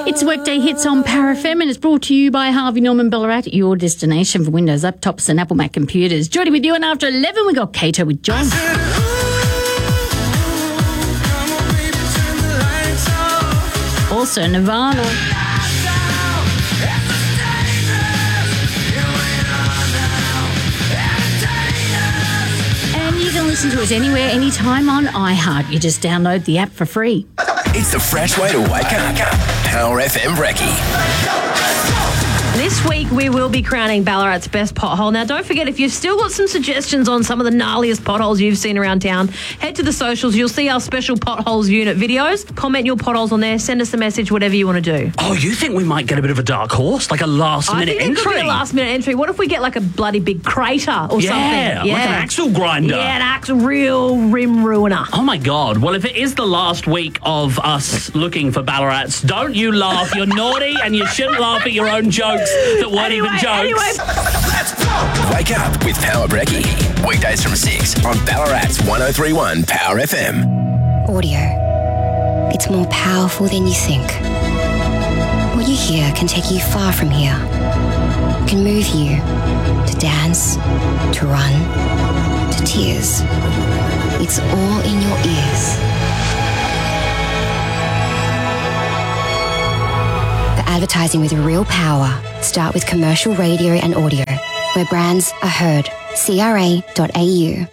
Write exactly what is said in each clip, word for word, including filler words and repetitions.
It's Workday Hits on Power F M and it's brought to you by Harvey Norman Ballarat, your destination for Windows laptops and Apple Mac computers. Joining with you and after eleven, we got Kato with John. Also Nirvana. And you can listen to us anywhere, anytime on iHeart. You just download the app for free. It's the fresh way to wake up. Power F M Brekkie. This week we will be crowning Ballarat's best pothole. Now don't forget, if you've still got some suggestions on some of the gnarliest potholes you've seen around town, head to the socials. You'll see our special potholes unit videos. Comment your potholes on there. Send us a message, whatever you want to do. Oh, you think we might get a bit of a dark horse? Like a last I minute think entry? It could be a last minute entry. What if we get like a bloody big crater or yeah, something? Yeah, like an axle grinder. Yeah, an axle real rim ruiner. Oh my God. Well, if it is the last week of us looking for Ballarats, don't you laugh. You're naughty and you shouldn't laugh at your own jokes that weren't anyway, even jokes. Anyway. Let's go. Wake up with Power Brekkie. Weekdays from six on Ballarat's one oh three point one Power F M. Audio. It's more powerful than you think. What you hear can take you far from here. It can move you to dance, to run, to tears. It's all in your ears. The advertising with real power. Start with commercial radio and audio, where brands are heard. C R A dot A U.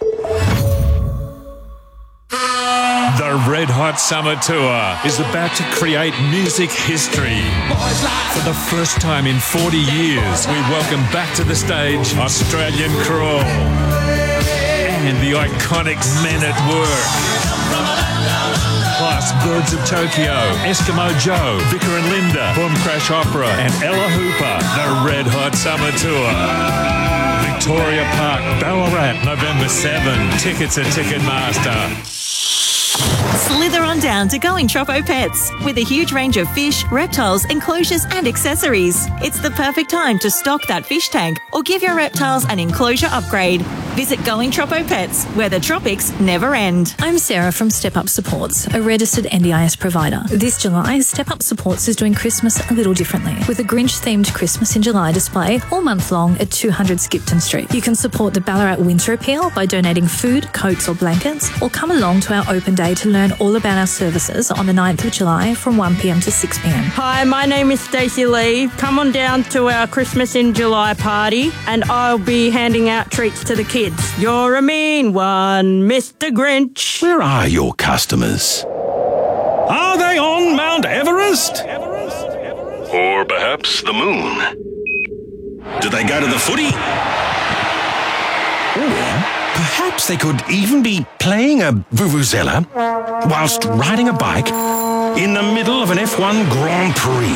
The Red Hot Summer Tour is about to create music history. For the first time in forty years, we welcome back to the stage Australian Crawl and the iconic Men at Work. Plus Birds of Tokyo, Eskimo Joe, Vicar and Linda, Boom Crash Opera and Ella Hooper. The Red Hot Summer Tour. Victoria Park, Ballarat, November seventh. Tickets at Ticketmaster. Slither on down to Going Troppo Pets. With a huge range of fish, reptiles, enclosures and accessories. It's the perfect time to stock that fish tank or give your reptiles an enclosure upgrade. Visit Going Troppo Pets, where the tropics never end. I'm Sarah from Step Up Supports, a registered N D I S provider. This July, Step Up Supports is doing Christmas a little differently, with a Grinch-themed Christmas in July display all month long at two hundred Skipton Street. You can support the Ballarat Winter Appeal by donating food, coats or blankets, or come along to our open day to learn all about our services on the ninth of July from one p m to six p m. Hi, my name is Stacey Lee. Come on down to our Christmas in July party and I'll be handing out treats to the kids. You're a mean one, Mister Grinch. Where are your customers? Are they on Mount Everest? Or perhaps the moon? Do they go to the footy? Or perhaps they could even be playing a vuvuzela whilst riding a bike in the middle of an F one Grand Prix.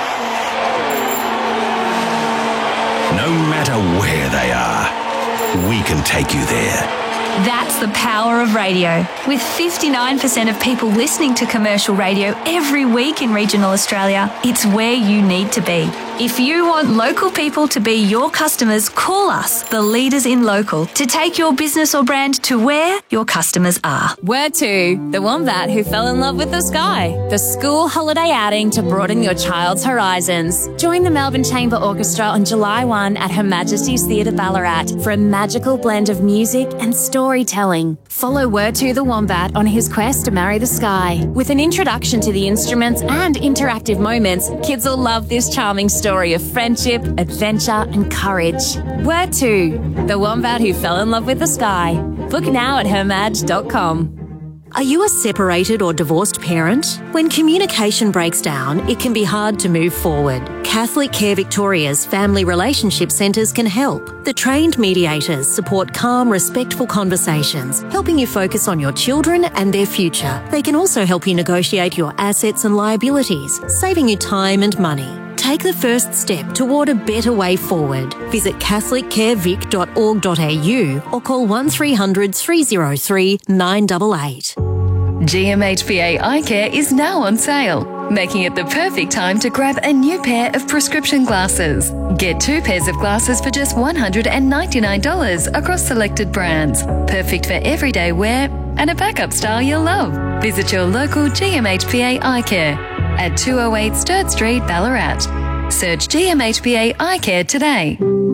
No matter where they are, we can take you there. That's the power of radio. With fifty-nine percent of people listening to commercial radio every week in regional Australia, it's where you need to be. If you want local people to be your customers, call us, the leaders in local, to take your business or brand to where your customers are. Where to? The Wombat who fell in love with the sky. The school holiday outing to broaden your child's horizons. Join the Melbourne Chamber Orchestra on July first at Her Majesty's Theatre Ballarat for a magical blend of music and storytelling. Follow Where to the Wombat on his quest to marry the sky. With an introduction to the instruments and interactive moments, kids will love this charming story. Story of friendship, adventure and courage. Where to? The Wombat who fell in love with the sky. Book now at her madge dot com. Are you a separated or divorced parent? When communication breaks down, it can be hard to move forward. Catholic Care Victoria's Family Relationship Centres can help. The trained mediators support calm, respectful conversations, helping you focus on your children and their future. They can also help you negotiate your assets and liabilities, saving you time and money. Take the first step toward a better way forward. Visit catholic care vic dot org dot a u or call one three hundred three oh three nine eight eight. G M H B A Eye Care is now on sale, making it the perfect time to grab a new pair of prescription glasses. Get two pairs of glasses for just one hundred ninety-nine dollars across selected brands. Perfect for everyday wear and a backup style you'll love. Visit your local G M H B A Eye Care. at two oh eight Sturt Street, Ballarat. Search G M H B A Eye Care today.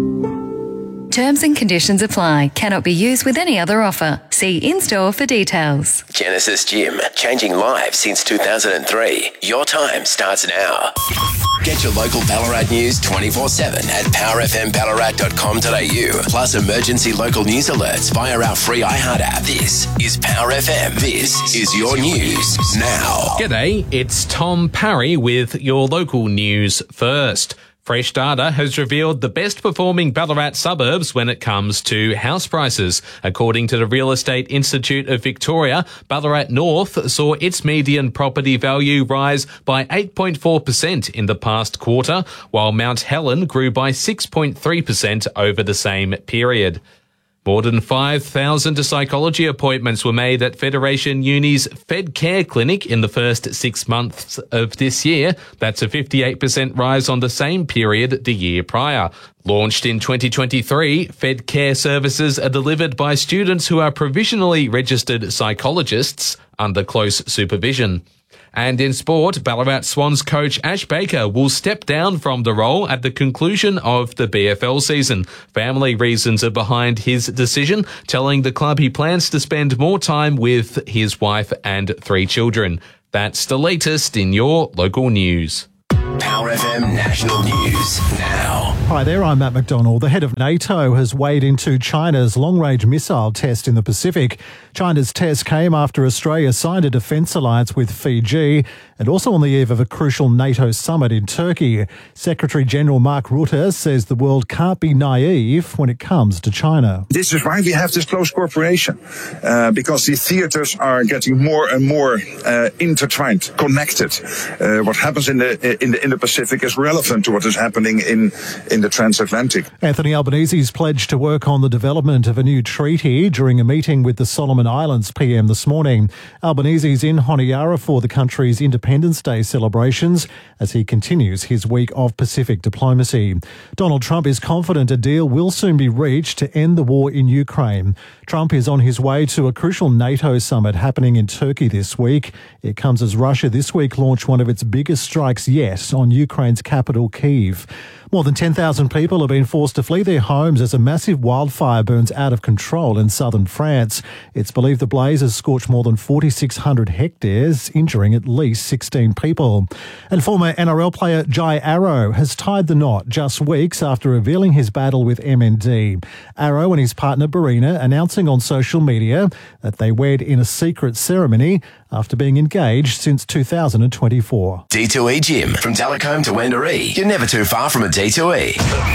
Terms and conditions apply. Cannot be used with any other offer. See in-store for details. Genesis Gym, changing lives since two thousand three. Your time starts now. Get your local Ballarat news twenty-four seven at power f m ballarat dot com dot a u. Plus emergency local news alerts via our free iHeart app. This is Power F M. This is your news now. G'day, it's Tom Parry with your local news first. Fresh data has revealed the best performing Ballarat suburbs when it comes to house prices. According to the Real Estate Institute of Victoria, Ballarat North saw its median property value rise by eight point four percent in the past quarter, while Mount Helen grew by six point three percent over the same period. More than five thousand psychology appointments were made at Federation Uni's Fed Care Clinic in the first six months of this year. That's a fifty-eight percent rise on the same period the year prior. Launched in twenty twenty-three, Fed Care services are delivered by students who are provisionally registered psychologists under close supervision. And in sport, Ballarat Swans coach Ash Baker will step down from the role at the conclusion of the B F L season. Family reasons are behind his decision, telling the club he plans to spend more time with his wife and three children. That's the latest in your local news. Power F M National News now. Hi there, I'm Matt McDonald. The head of NATO has weighed into China's long-range missile test in the Pacific. China's test came after Australia signed a defence alliance with Fiji and also on the eve of a crucial NATO summit in Turkey. Secretary-General Mark Rutte says the world can't be naive when it comes to China. This is why we have this close cooperation, uh, because the theatres are getting more and more uh, intertwined, connected. Uh, what happens in the in the in the Pacific is relevant to what is happening in in the transatlantic. Anthony Albanese's pledged to work on the development of a new treaty during a meeting with the Solomon Islands P M this morning. Albanese's in Honiara for the country's Independence Day celebrations as he continues his week of Pacific diplomacy. Donald Trump is confident a deal will soon be reached to end the war in Ukraine. Trump is on his way to a crucial NATO summit happening in Turkey this week. It comes as Russia this week launched one of its biggest strikes yet on Ukraine's capital, Kyiv. More than ten thousand people have been forced to flee their homes as a massive wildfire burns out of control in southern France. It's believed the blaze has scorched more than forty-six hundred hectares, injuring at least sixteen people. And former N R L player Jai Arrow has tied the knot just weeks after revealing his battle with M N D. Arrow and his partner Barina announcing on social media that they wed in a secret ceremony after being engaged since two thousand twenty-four. D two E Gym. From Delacombe to Wendouree, you're never too far from a D two E.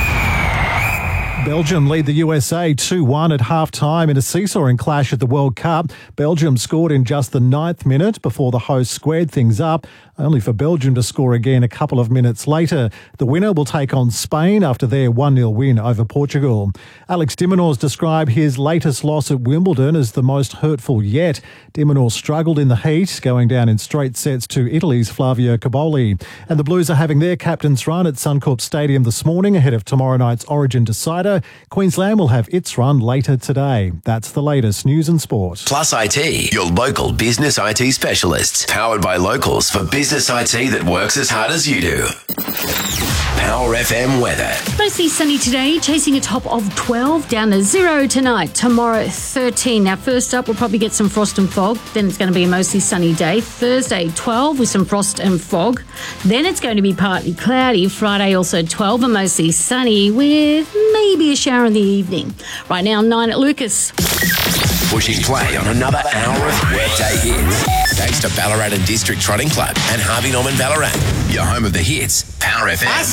Belgium lead the U S A two one at half-time in a seesawing clash at the World Cup. Belgium scored in just the ninth minute before the hosts squared things up, only for Belgium to score again a couple of minutes later. The winner will take on Spain after their one nil win over Portugal. Alex de Minaur described his latest loss at Wimbledon as the most hurtful yet. De Minaur struggled in the heat, going down in straight sets to Italy's Flavio Cobolli. And the Blues are having their captain's run at Suncorp Stadium this morning ahead of tomorrow night's Origin decider. Queensland will have its run later today. That's the latest news and sport. Plus I T, your local business I T specialists. Powered by locals for business I T that works as hard as you do. Power F M weather. Mostly sunny today, chasing a top of twelve, down to zero tonight. Tomorrow, thirteen. Now, first up, we'll probably get some frost and fog. Then it's going to be a mostly sunny day. Thursday, twelve with some frost and fog. Then it's going to be partly cloudy. Friday, also twelve and mostly sunny with maybe a shower in the evening. Right now, nine at Lucas. Pushing play on another hour of workday hits. Thanks to Ballarat and District Trotting Club and Harvey Norman Ballarat. Your home of the hits, Power F M.